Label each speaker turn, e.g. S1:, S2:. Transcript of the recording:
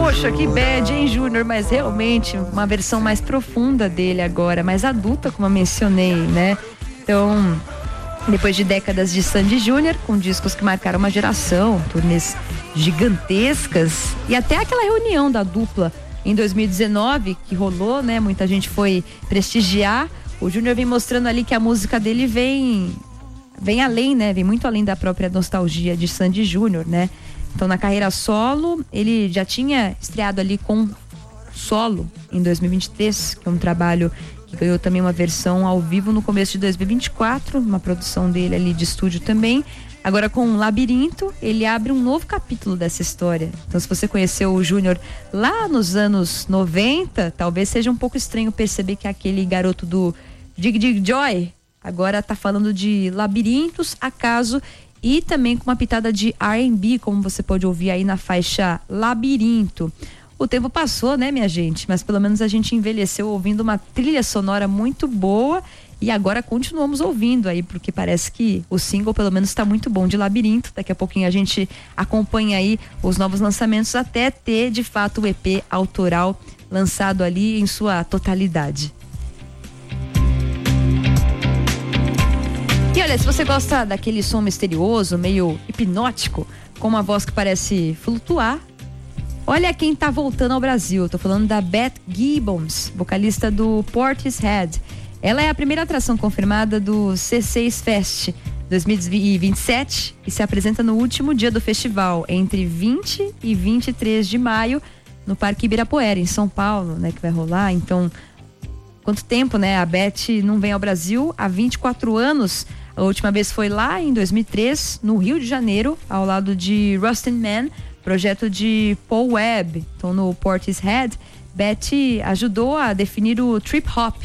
S1: Poxa, que bad, hein, Júnior? Mas realmente uma versão mais profunda dele agora, mais adulta, como eu mencionei, né? Então, depois de décadas de Sandy Júnior, com discos que marcaram uma geração, turnês gigantescas e até aquela reunião da dupla em 2019 que rolou, né? Muita gente foi prestigiar. O Júnior vem mostrando ali que a música dele vem além, né? Vem muito além da própria nostalgia de Sandy Júnior, né? Então, na carreira solo, ele já tinha estreado ali com Solo em 2023, que é um trabalho que ganhou também uma versão ao vivo no começo de 2024, uma produção dele ali de estúdio também. Agora, com Labirinto, ele abre um novo capítulo dessa história. Então, se você conheceu o Júnior lá nos anos 90, talvez seja um pouco estranho perceber que aquele garoto do Dig Dig Joy agora tá falando de Labirintos, Acaso e também com uma pitada de R&B, como você pode ouvir aí na faixa Labirinto. O tempo passou, né, minha gente? Mas pelo menos a gente envelheceu ouvindo uma trilha sonora muito boa e agora continuamos ouvindo aí, porque parece que o single pelo menos está muito bom de Labirinto. Daqui a pouquinho a gente acompanha aí os novos lançamentos até ter de fato o EP autoral lançado ali em sua totalidade. E olha, se você gosta daquele som misterioso, meio hipnótico, com uma voz que parece flutuar, olha quem tá voltando ao Brasil. Eu tô falando da Beth Gibbons, vocalista do Portishead. Ela é a primeira atração confirmada do C6 Fest 2027 e se apresenta no último dia do festival, entre 20 e 23 de maio, no Parque Ibirapuera, em São Paulo, né, que vai rolar. Então, quanto tempo, né? A Beth não vem ao Brasil há 24 anos. A última vez foi lá em 2003, no Rio de Janeiro, ao lado de Rustin Man, projeto de Paul Webb. Então, no Portishead, Beth ajudou a definir o trip hop,